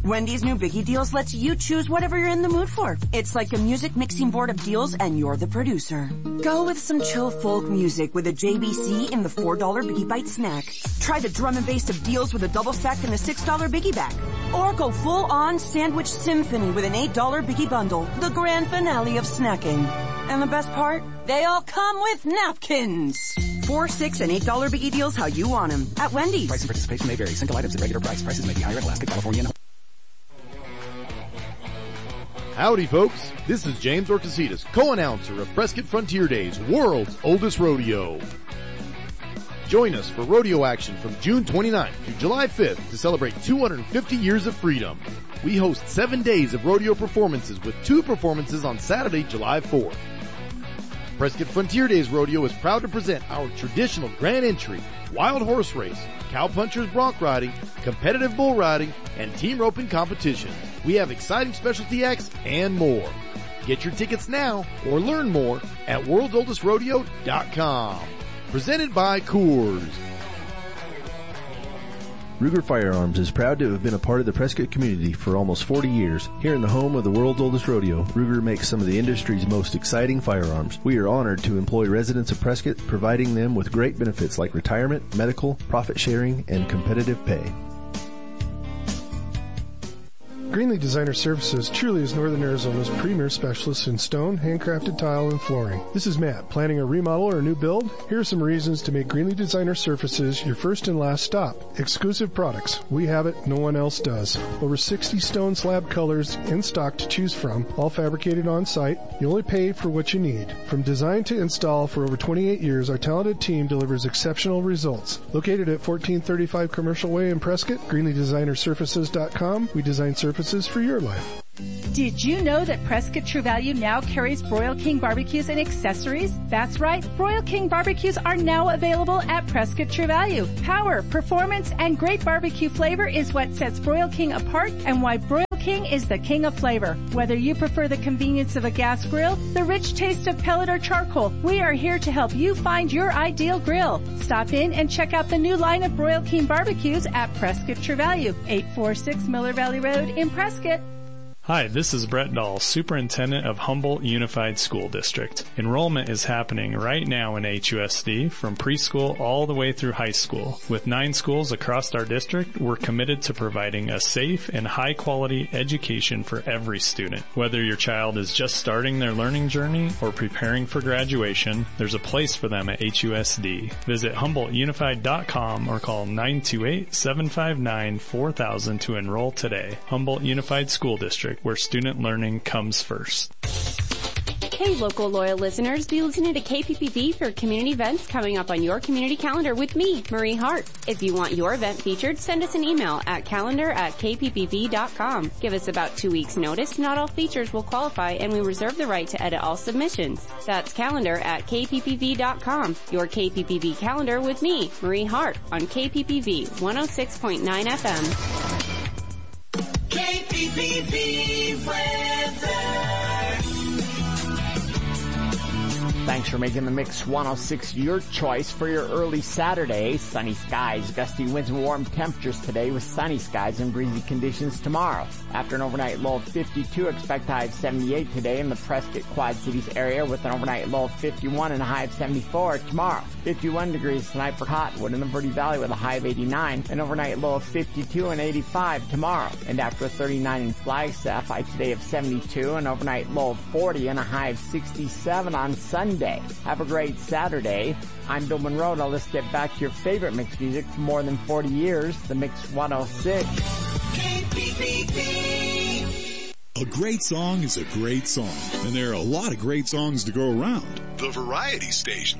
Wendy's new Biggie Deals lets you choose whatever you're in the mood for. It's like a music mixing board of deals and you're the producer. Go with some chill folk music with a JBC in the $4 Biggie Bite snack. Try the drum and bass of deals with a double stack in the $6 Biggie Bag. Or go full on sandwich symphony with an $8 Biggie Bundle, the grand finale of snacking. And the best part? They all come with napkins. $4, $6, and $8 Biggie Deals how you want them. At Wendy's. Price and participation may vary. Single items at regular price. Prices may be higher in Alaska, California, and Howdy, folks. This is James Orcasitas, co-announcer of Prescott Frontier Days, world's oldest rodeo. Join us for rodeo action from June 29th through July 5th to celebrate 250 years of freedom. We host 7 days of rodeo performances with 2 performances on Saturday, July 4th. Prescott Frontier Days Rodeo is proud to present our traditional grand entry, wild horse race, cowpunchers bronc riding, competitive bull riding, and team roping competition. We have exciting specialty acts and more. Get your tickets now or learn more at worldsoldestrodeo.com. Presented by Coors. Ruger Firearms is proud to have been a part of the Prescott community for almost 40 years. Here in the home of the world's oldest rodeo, Ruger makes some of the industry's most exciting firearms. We are honored to employ residents of Prescott, providing them with great benefits like retirement, medical, profit sharing, and competitive pay. Greenlee Designer Services truly is Northern Arizona's premier specialist in stone, handcrafted tile, and flooring. This is Matt. Planning a remodel or a new build? Here are some reasons to make Greenlee Designer Services your first and last stop. Exclusive products. We have it. No one else does. Over 60 stone slab colors in stock to choose from, all fabricated on site. You only pay for what you need. From design to install for over 28 years, our talented team delivers exceptional results. Located at 1435 Commercial Way in Prescott, GreenleeDesignerSurfaces.com. We design surfaces for your life. Did you know that Prescott True Value now carries Broil King barbecues and accessories? That's right, Broil King barbecues are now available at Prescott True Value. Power, performance, and great barbecue flavor is what sets Broil King apart and why Broil King is the king of flavor. Whether you prefer the convenience of a gas grill, the rich taste of pellet or charcoal, we are here to help you find your ideal grill. Stop in and check out the new line of Broil King barbecues at Prescott True Value, 846 Miller Valley Road in Prescott. Hi, this is Brett Dahl, Superintendent of Humboldt Unified School District. Enrollment is happening right now in HUSD from preschool all the way through high school. With 9 schools across our district, we're committed to providing a safe and high-quality education for every student. Whether your child is just starting their learning journey or preparing for graduation, there's a place for them at HUSD. Visit HumboldtUnified.com or call 928-759-4000 to enroll today. Humboldt Unified School District, where student learning comes first. Hey, local loyal listeners, be listening to KPPV for community events coming up on your community calendar with me, Marie Hart. If you want your event featured, send us an email at calendar@kppv.com. Give us about 2 weeks notice. Not all features will qualify, and we reserve the right to edit all submissions. That's calendar@kppv.com. Your KPPV calendar with me, Marie Hart, on KPPV 106.9 FM. KPPV weather. Thanks for making the Mix 106 your choice for your early Saturday. Sunny skies, gusty winds, and warm temperatures today with sunny skies and breezy conditions tomorrow. After an overnight low of 52, expect a high of 78 today in the Prescott Quad Cities area with an overnight low of 51 and a high of 74 tomorrow. 51 degrees tonight for Cottonwood in the Verde Valley with a high of 89, an overnight low of 52 and 85 tomorrow. And after a 39 in Flagstaff, high today of 72, an overnight low of 40 and a high of 67 on Sunday. Have a great Saturday. I'm Bill Monroe. Now let's get back to your favorite mixed music for more than 40 years, the Mix 106. KPPV. A great song is a great song, and there are a lot of great songs to go around. The Variety Station.